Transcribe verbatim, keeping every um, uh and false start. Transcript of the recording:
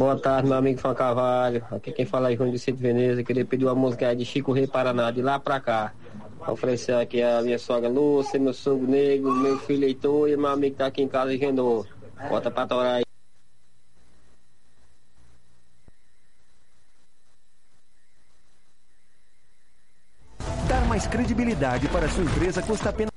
Boa tarde, meu amigo Fã Carvalho. Aqui quem fala é João de Cito Veneza. Eu queria pedir uma música aí de Chico Rei Paraná, de lá pra cá. Oferecer aqui a minha sogra Lúcia, meu sogro Negro, meu filho Heitor e meu amigo que tá aqui em casa, Genon. Bota pra torar aí. Dar mais credibilidade para a sua empresa custa apenas